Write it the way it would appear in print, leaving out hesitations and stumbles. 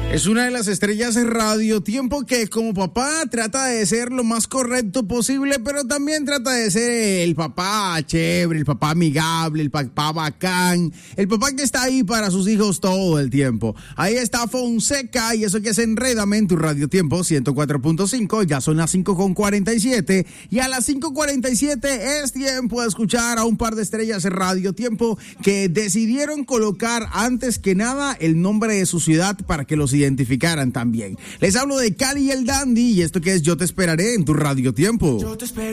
Es una de las estrellas de Radio Tiempo que como papá trata de ser lo más correcto posible, pero también trata de ser el papá chévere, el papá amigable, el papá bacán, el papá que está ahí para sus hijos todo el tiempo. Ahí está Fonseca y eso que es Enrédame en tu Radio Tiempo 104.5, ya son las 5:47 y a las 5:47 es tiempo de escuchar a un par de estrellas de Radio Tiempo que decidieron colocar antes que nada el nombre de su ciudad para que los identificaran también. Les hablo de Cali y el Dandy y esto que es Yo Te Esperaré en tu Radio Tiempo.